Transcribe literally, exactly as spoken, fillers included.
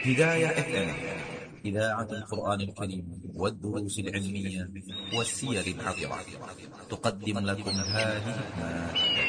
هداية إف إم، إذاعة القرآن الكريم والدروس العلمية والسير الحضرة، تقدم لكم هذه المادة.